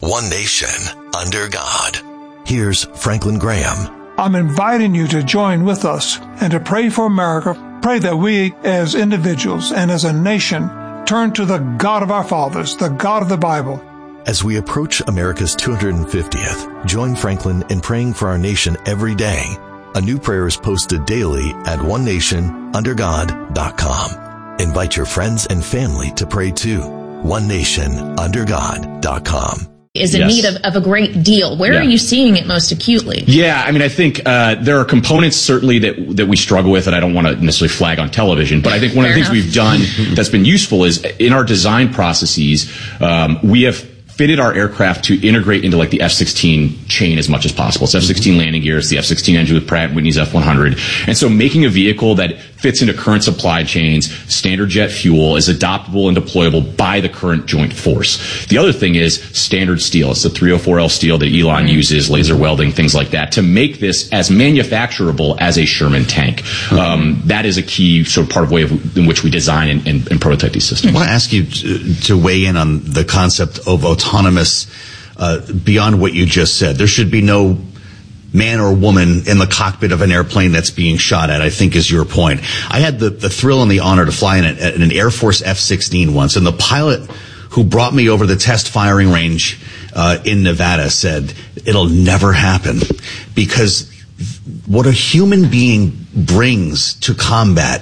one nation, under God. Here's Franklin Graham. I'm inviting you to join with us and to pray for America. Pray that we as individuals and as a nation turn to the God of our fathers, the God of the Bible. As we approach America's 250th, join Franklin in praying for our nation every day. A new prayer is posted daily at onenationundergod.com. Invite your friends and family to pray too. onenationundergod.com. Is in need of a great deal. Where are you seeing it most acutely? Yeah, I mean, I think there are components certainly that we struggle with, and I don't want to necessarily flag on television, but I think one of the things we've done that's been useful is in our design processes, we have fitted our aircraft to integrate into like the F-16 chain as much as possible. It's F-16 landing gear, it's the F-16 engine with Pratt & Whitney's F-100. And so making a vehicle that fits into current supply chains, standard jet fuel, is adoptable and deployable by the current joint force. The other thing is standard steel. It's the 304L steel that Elon uses, laser welding, things like that, to make this as manufacturable as a Sherman tank. That is a key sort of part of way in which we design and prototype these systems. I want to ask you to weigh in on the concept of autonomous beyond what you just said. There should be no man or woman in the cockpit of an airplane that's being shot at, I think is your point. I had the thrill and the honor to fly in an Air Force F-16 once, and the pilot who brought me over the test firing range in Nevada said, it'll never happen, because what a human being brings to combat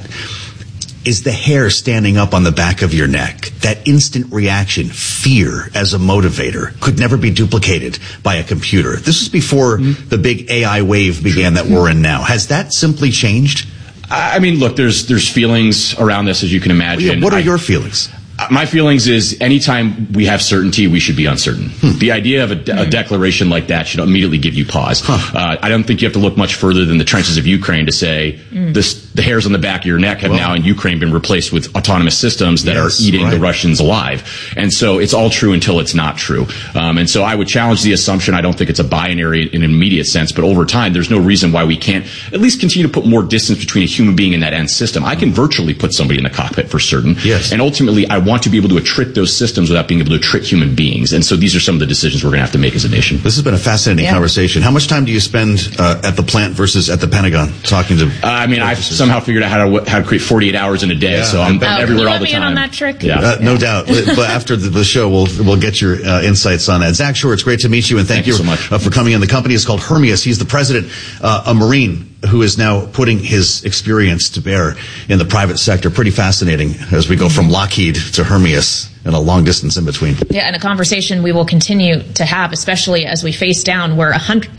is the hair standing up on the back of your neck. That instant reaction, fear as a motivator, could never be duplicated by a computer. This was before the big AI wave began that we're in now. Has that simply changed? I mean, look, there's feelings around this, as you can imagine. What are your feelings? My feelings is anytime we have certainty, we should be uncertain. The idea of a declaration like that should immediately give you pause. I don't think you have to look much further than the trenches of Ukraine to say the hairs on the back of your neck have now in Ukraine been replaced with autonomous systems that are eating the Russians alive. And so it's all true until it's not true. And so I would challenge the assumption. I don't think it's a binary in an immediate sense, but over time, there's no reason why we can't at least continue to put more distance between a human being and that end system. I can virtually put somebody in the cockpit for certain. And ultimately, I want to be able to trick those systems without being able to trick human beings. And so these are some of the decisions we're going to have to make as a nation. This has been a fascinating conversation. How much time do you spend at the plant versus at the Pentagon talking to I've somehow figured out how to create 48 hours in a day, so I'm everywhere all the time. On that trick? No doubt. But after the show, we'll get your insights on that. Zach Shore, it's great to meet you, and thank you so much for coming in. The company is called Hermeus. He's the president, a Marine who is now putting his experience to bear in the private sector. Pretty fascinating as we go from Lockheed to Hermeus and a long distance in between. Yeah, and a conversation we will continue to have, especially as we face down where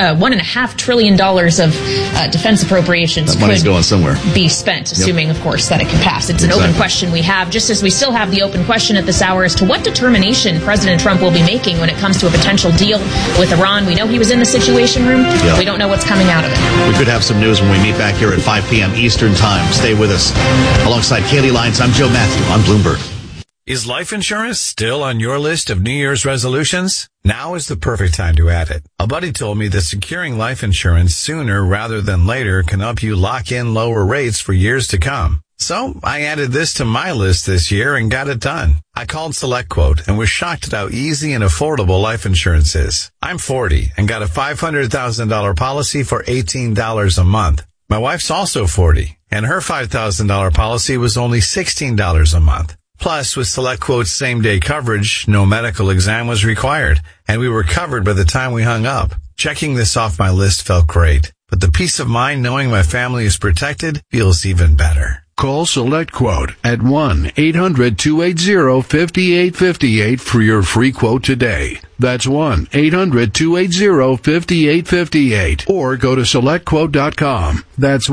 $1.5 trillion of defense appropriations that money's going somewhere. Be spent, assuming, of course, that it can pass. It's an open question we have, just as we still have the open question at this hour as to what determination President Trump will be making when it comes to a potential deal with Iran. We know he was in the Situation Room. We don't know what's coming out of it. We could have some news when we meet back here at 5 p.m. Eastern Time. Stay with us. Alongside Kaylee Lyons, I'm Joe Matthew on Bloomberg. Is life insurance still on your list of New Year's resolutions? Now is the perfect time to add it. A buddy told me that securing life insurance sooner rather than later can help you lock in lower rates for years to come. So I added this to my list this year and got it done. I called SelectQuote and was shocked at how easy and affordable life insurance is. I'm 40 and got a $500,000 policy for $18 a month. My wife's also 40 and her $5,000 policy was only $16 a month. Plus, with SelectQuote's same-day coverage, no medical exam was required, and we were covered by the time we hung up. Checking this off my list felt great, but the peace of mind knowing my family is protected feels even better. Call SelectQuote at 1-800-280-5858 for your free quote today. That's 1-800-280-5858. Or go to SelectQuote.com. That's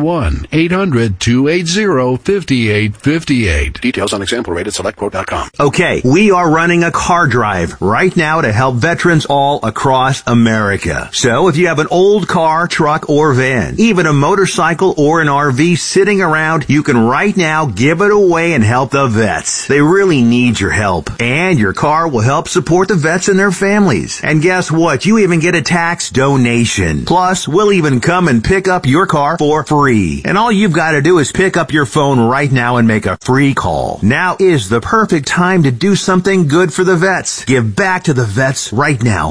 1-800-280-5858. Details on example rate at SelectQuote.com. Okay, we are running a car drive right now to help veterans all across America. So if you have an old car, truck, or van, even a motorcycle or an RV sitting around, you can right now give it away and help the vets. They really need your help. And your car will help support the vets and their families. And guess what? You even get a tax donation. Plus, we'll even come and pick up your car for free. And all you've got to do is pick up your phone right now and make a free call. Now is the perfect time to do something good for the vets. Give back to the vets right now.